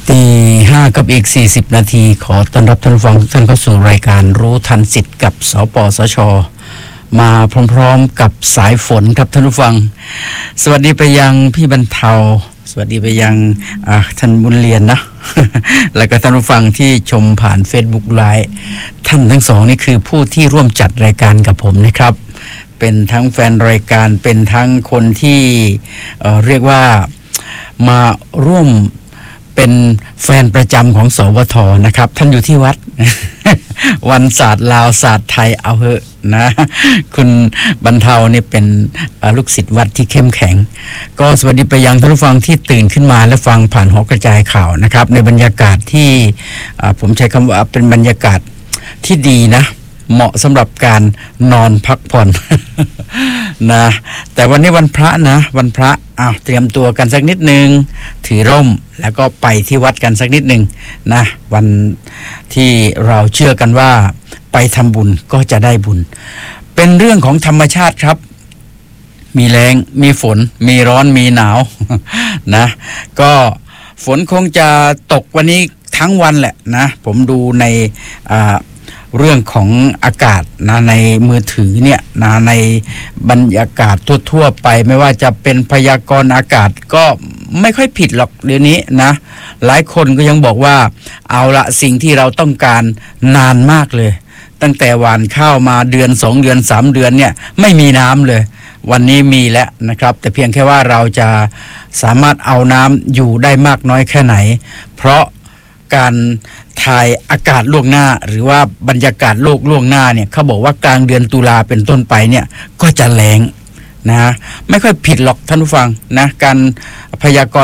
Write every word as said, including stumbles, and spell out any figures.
ตีห้ากับอีกสี่สิบนาทีขอต้อนรับท่านผู้ฟังทุกท่านเข้าสู่รายการรู้ทันสิทธิ์กับสปสช.มาพร้อมๆกับสายฝนครับท่านผู้ฟังสวัสดีไปยังพี่บรรเทาสวัสดีไปยังท่านบุญเรียนนะ แล้วก็ท่านผู้ฟังที่ชมผ่าน Facebook Live ท่านทั้งสองนี่คือผู้ที่ร่วมจัดรายการกับผมนะครับเป็นทั้งแฟนรายการเป็นทั้งคนที่เอ่อเรียกว่ามาร่วมเป็นแฟนประจำของสวทนะครับท่านอยู่ที่วัด วันศาสตร์ลาวศาสตร์ไทยเอาเหอะนะคุณบรรเทานี่เป็นลูกศิษย์วัดที่เข้มแข็งก็สวัสดีไปยังท่านผู้ฟังที่ตื่นขึ้นมาและฟังผ่านหอกระจายข่าวนะครับในบรรยากาศที่ผมใช้คำว่าเป็นบรรยากาศที่ดีนะเหมาะสำหรับการนอนพักผ่อน นะแต่วันนี้วันพระนะวันพระอ้าวเตรียมตัวกันสักนิดนึงถือร่มแล้วก็ไปที่วัดกันสักนิดนึงนะวันที่เราเชื่อกันว่าไปทำบุญก็จะได้บุญเป็นเรื่องของธรรมชาติครับมีแรงมีฝนมีร้อนมีหนาว นะก็ฝนคงจะตกวันนี้ทั้งวันแหละนะผมดูในอ่าเรื่องของอากาศนะในมือถือเนี่ยนะในบรรยากาศทั่วๆไปไม่ว่าจะเป็นพยากรณ์อากาศก็ไม่ค่อยผิดหรอกเดี๋ยวนี้นะหลายคนก็ยังบอกว่าเอาละสิ่งที่เราต้องการนานมากเลยตั้งแต่หว่านข้าวมาเดือนสองเดือนสามเดือนเนี่ยไม่มีน้ำเลยวันนี้มีแล้วนะครับแต่เพียงแค่ว่าเราจะสามารถเอาน้ำอยู่ได้มากน้อยแค่ไหนเพราะการถ่ายอากาศล่วงหน้าหรือว่าบรรยากาศโลกล่วงหน้าเนี่ยเขาบอกว่ากลางเดือนตุลาเป็นต้นไปเนี่ยก็จะแล้งนะไม่ค่อยผิดหรอกท่านผู้ฟังนะการพยากรณ์